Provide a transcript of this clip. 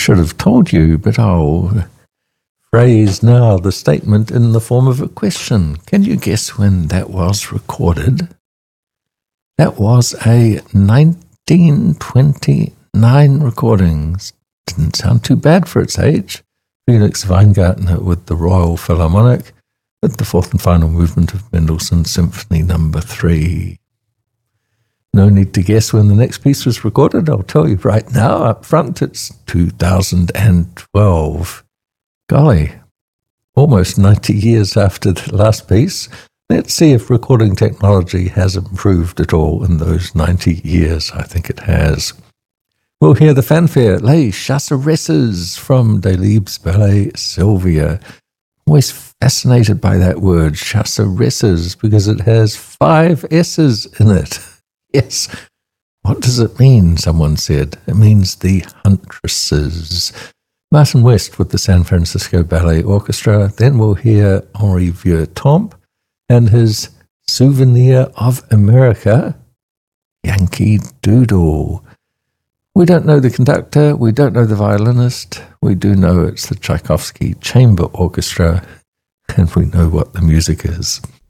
should have told you, but I'll phrase now the statement in the form of a question. Can you guess when that was recorded? That was a 1929 recording. Didn't sound too bad for its age. Felix Weingartner with the Royal Philharmonic, with the fourth and final movement of Mendelssohn's Symphony No. 3. No need to guess when the next piece was recorded. I'll tell you right now up front, it's 2012. Golly, almost 90 years after the last piece. Let's see if recording technology has improved at all in those 90 years. I think it has. We'll hear the fanfare, Les Chasseresses from Delibes' ballet Sylvia. Always fascinated by that word, chasseresses, because it has 5 S's in it. Yes. What does it mean, someone said? It means the huntresses. Martin West with the San Francisco Ballet Orchestra. Then we'll hear Henri Vieux-Temp and his Souvenir of America, Yankee Doodle. We don't know the conductor, we don't know the violinist, we do know it's the Tchaikovsky Chamber Orchestra, and we know what the music is.